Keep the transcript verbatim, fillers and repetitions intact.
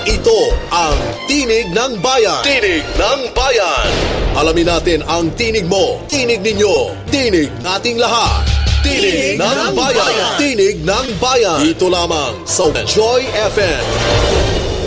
Ito ang Tinig ng Bayan. Tinig ng Bayan. Alamin natin ang tinig mo, tinig ninyo, tinig nating lahat. Tinig, tinig ng, ng bayan. bayan. Tinig ng Bayan. Dito lamang sa Joy F M.